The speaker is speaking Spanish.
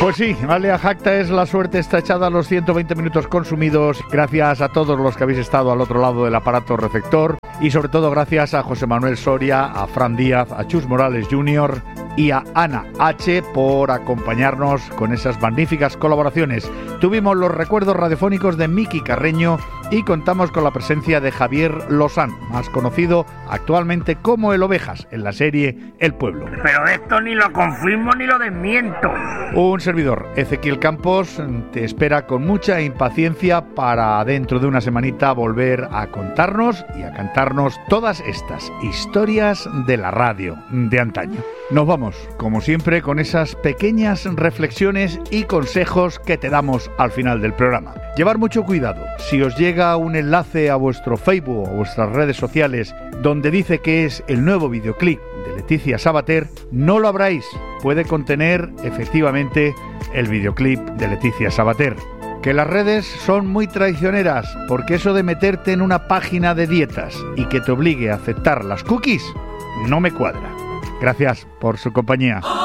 Pues sí, alea jacta es la suerte está echada a los 120 minutos consumidos. Gracias a todos los que habéis estado al otro lado del aparato receptor y sobre todo gracias a José Manuel Soria, a Fran Díaz, a Chus Morales Jr. y a Ana H. por acompañarnos con esas magníficas colaboraciones. Tuvimos los recuerdos radiofónicos de Miki Carreño y contamos con la presencia de Javier Lozán, más conocido actualmente como el Ovejas en la serie El Pueblo. Pero esto ni lo confirmo ni lo desmiento. Un servidor, Ezequiel Campos, te espera con mucha impaciencia para dentro de una semanita volver a contarnos y a cantarnos todas estas historias de la radio de antaño. Nos vamos, como siempre, con esas pequeñas reflexiones y consejos que te damos al final del programa. Llevar mucho cuidado. Si os llega un enlace a vuestro Facebook o a vuestras redes sociales donde dice que es el nuevo videoclip de Leticia Sabater, no lo abráis. Puede contener, efectivamente, el videoclip de Leticia Sabater. Que las redes son muy traicioneras, porque eso de meterte en una página de dietas y que te obligue a aceptar las cookies, no me cuadra. Gracias por su compañía.